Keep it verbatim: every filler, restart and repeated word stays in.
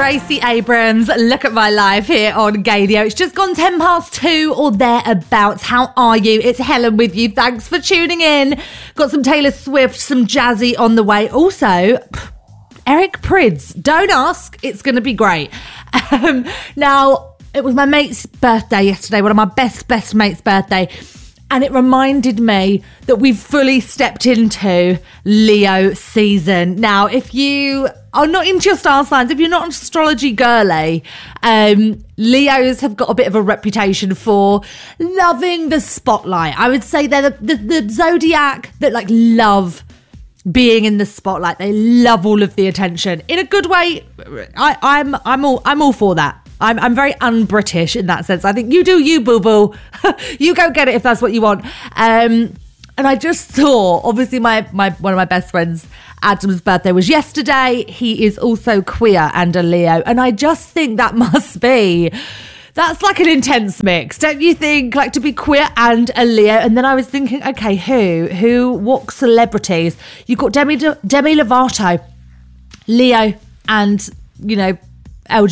Stacey Abrams, Look at My Life here on Gadio. It's just gone ten past two or thereabouts. How are you? It's Helen with you. Thanks for tuning in. Got some Taylor Swift, some Jazzy on the way. Also, Eric Prydz. Don't ask. It's going to be great. Um, now, it was my mate's birthday yesterday, one of my best, best mate's birthday. And it reminded me that we've fully stepped into Leo season. Now, if you are not into your star signs, if you're not an astrology girly, um, Leos have got a bit of a reputation for loving the spotlight. I would say they're the, the, the zodiac that like love being in the spotlight. They love all of the attention in a good way. I, I'm I'm all I'm all for that. I'm I'm very un-British in that sense. I think you do you, boo-boo. You go get it if that's what you want. Um, and I just saw, obviously, my, my one of my best friends, Adam's birthday was yesterday. He is also queer and a Leo. And I just think that must be, that's like an intense mix, don't you think? Like to be queer and a Leo. And then I was thinking, okay, who? Who? What celebrities? You've got Demi, Demi Lovato, Leo, and, you know, L